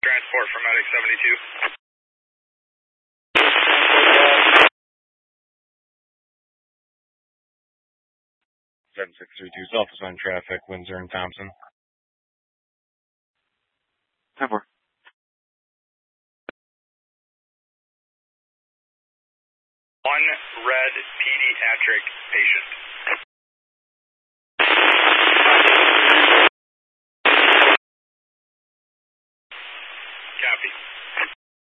Transport for Medic 72. 7632 South is on traffic, Windsor and Thompson. 10-4. One red pediatric patient.